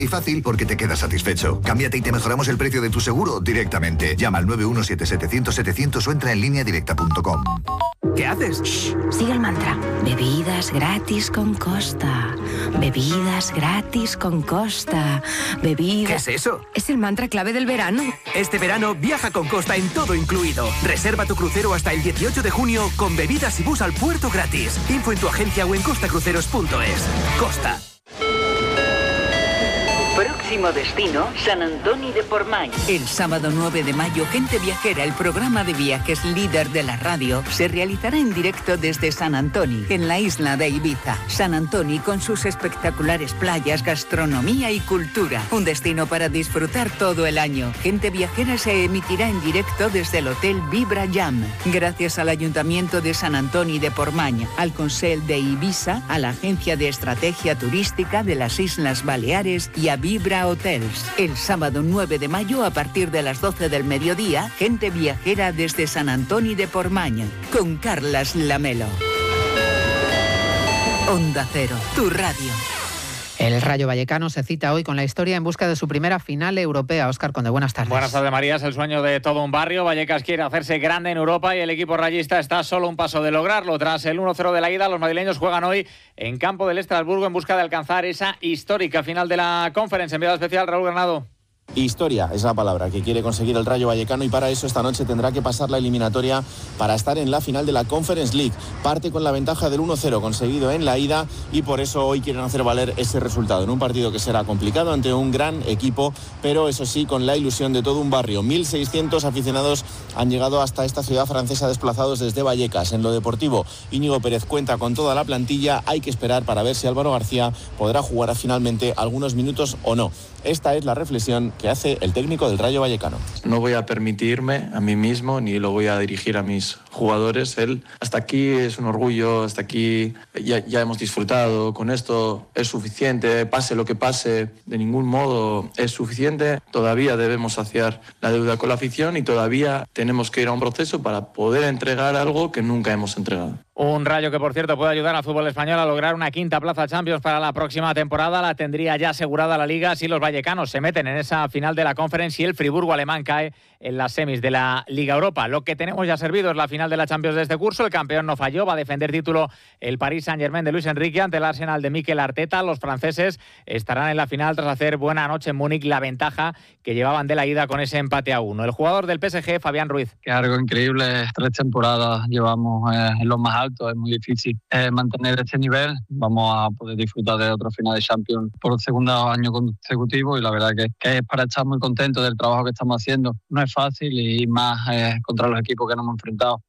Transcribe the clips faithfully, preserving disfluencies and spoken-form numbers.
Y fácil porque te quedas satisfecho. Cámbiate y te mejoramos el precio de tu seguro directamente. Llama al nueve uno siete setecientos setecientos o entra en línea directa punto com. ¿Qué haces? Shh, sigue el mantra. Bebidas gratis con Costa. Bebidas gratis con Costa. Bebidas... ¿Qué es eso? Es el mantra clave del verano. Este verano viaja con Costa en todo incluido. Reserva tu crucero hasta el dieciocho de junio con bebidas y bus al puerto gratis. Info en tu agencia o en costa cruceros punto es. Costa. Próximo destino, San Antoni de Portmany. El sábado nueve de mayo, Gente Viajera, el programa de viajes líder de la radio, se realizará en directo desde San Antoni, en la isla de Ibiza. San Antoni con sus espectaculares playas, gastronomía y cultura. Un destino para disfrutar todo el año. Gente Viajera se emitirá en directo desde el Hotel Vibra Jam. Gracias al Ayuntamiento de San Antoni de Portmany, al Consell de Ibiza, a la Agencia de Estrategia Turística de las Islas Baleares y a Vibra Hotels. El sábado nueve de mayo a partir de las doce del mediodía, Gente Viajera desde San Antoni de Portmany, con Carlas Lamelo. Onda Cero, tu radio. El Rayo Vallecano se cita hoy con la historia en busca de su primera final europea. Óscar Conde, buenas tardes. Buenas tardes, María. Es el sueño de todo un barrio. Vallecas quiere hacerse grande en Europa y el equipo rayista está solo un paso de lograrlo. Tras el uno cero de la ida, los madrileños juegan hoy en campo del Estrasburgo en busca de alcanzar esa histórica final de la Conference. Enviado especial, Raúl Granado. Historia es la palabra que quiere conseguir el Rayo Vallecano y para eso esta noche tendrá que pasar la eliminatoria para estar en la final de la Conference League. Parte con la ventaja del uno cero conseguido en la ida y por eso hoy quieren hacer valer ese resultado en un partido que será complicado ante un gran equipo, pero eso sí con la ilusión de todo un barrio. mil seiscientos aficionados han llegado hasta esta ciudad francesa desplazados desde Vallecas. En lo deportivo, Íñigo Pérez cuenta con toda la plantilla. Hay que esperar para ver si Álvaro García podrá jugar finalmente algunos minutos o no. Esta es la reflexión que hace el técnico del Rayo Vallecano. No voy a permitirme a mí mismo ni lo voy a dirigir a mis jugadores. Él, hasta aquí es un orgullo, hasta aquí ya, ya hemos disfrutado, con esto es suficiente, pase lo que pase, de ningún modo es suficiente. Todavía debemos saciar la deuda con la afición y todavía tenemos que ir a un proceso para poder entregar algo que nunca hemos entregado. Un Rayo que, por cierto, puede ayudar al fútbol español a lograr una quinta plaza Champions para la próxima temporada. La tendría ya asegurada la Liga si los vallecanos se meten en esa final de la Conference y el Friburgo alemán cae en las semis de la Liga Europa. Lo que tenemos ya servido es la final de la Champions de este curso. El campeón no falló, va a defender título el Paris Saint-Germain de Luis Enrique ante el Arsenal de Mikel Arteta. Los franceses estarán en la final tras hacer buena noche en Múnich, la ventaja que llevaban de la ida con ese empate a uno. El jugador del P S G, Fabián Ruiz. Que algo increíble, tres temporadas llevamos eh, en los más altos, es muy difícil eh, mantener este nivel. Vamos a poder disfrutar de otro final de Champions por el segundo año consecutivo y la verdad que, que es para estar muy contentos del trabajo que estamos haciendo. No es fácil y más eh, contra los equipos que nos hemos enfrentado.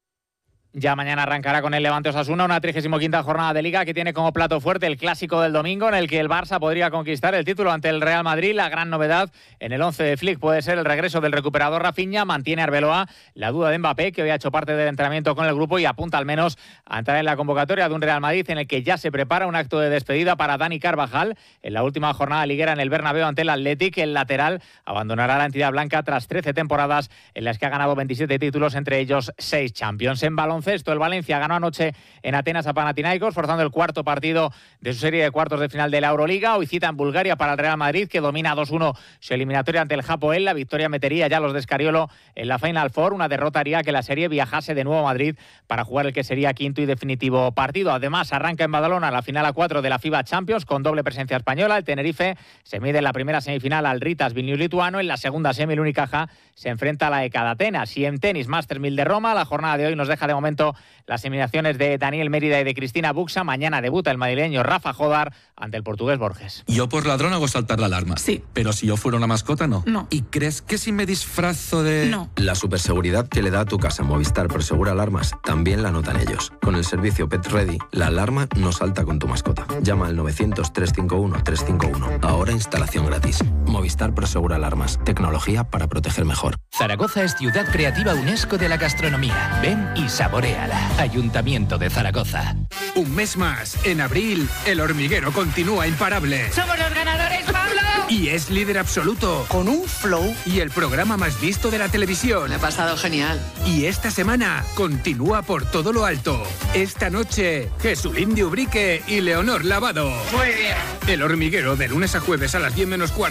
Ya mañana arrancará con el Levante Osasuna una trigésima quinta jornada de Liga que tiene como plato fuerte el clásico del domingo en el que el Barça podría conquistar el título ante el Real Madrid. La gran novedad en el once de Flick puede ser el regreso del recuperador Rafinha. Mantiene Arbeloa la duda de Mbappé, que hoy ha hecho parte del entrenamiento con el grupo y apunta al menos a entrar en la convocatoria de un Real Madrid en el que ya se prepara un acto de despedida para Dani Carvajal. En la última jornada liguera en el Bernabéu ante el Athletic, el lateral abandonará la entidad blanca tras trece temporadas en las que ha ganado veintisiete títulos, entre ellos seis Champions. En baloncesto, el Valencia ganó anoche en Atenas a Panathinaikos, forzando el cuarto partido de su serie de cuartos de final de la Euroliga. Hoy cita en Bulgaria para el Real Madrid, que domina dos uno su eliminatoria ante el Hapoel. La victoria metería ya a los de Escariolo en la Final Four. Una derrota haría que la serie viajase de nuevo a Madrid para jugar el que sería quinto y definitivo partido. Además, arranca en Badalona la final a cuatro de la FIBA Champions con doble presencia española. El Tenerife se mide en la primera semifinal al Ritas Vilnius-Lituano. En la segunda semi, el Unicaja se enfrenta a la E C A de Atenas. Y en tenis, Masters mil de Roma. La jornada de hoy nos deja de momento las eliminaciones de Daniel Mérida y de Cristina Buxa. Mañana debuta el madrileño Rafa Jodar ante el portugués Borges. Yo por ladrón hago saltar la alarma. Sí. Pero si yo fuera una mascota, no. No. ¿Y crees que si me disfrazo de...? No. La superseguridad que le da a tu casa Movistar Prosegura Alarmas también la notan ellos. Con el servicio Pet Ready, la alarma no salta con tu mascota. Llama al novecientos, trescientos cincuenta y uno, trescientos cincuenta y uno. Ahora instalación gratis. Movistar Prosegura Alarmas. Tecnología para proteger mejor. Zaragoza es ciudad creativa UNESCO de la gastronomía. Ven y saboréala. Ayuntamiento de Zaragoza. Un mes más. En abril, El Hormiguero continúa imparable. ¡Somos los ganadores, Pablo! Y es líder absoluto. Con un flow. Y el programa más visto de la televisión. Me ha pasado genial. Y esta semana continúa por todo lo alto. Esta noche, Jesulín de Ubrique y Leonor Lavado. Muy bien. El Hormiguero, de lunes a jueves a las diez menos cuarto.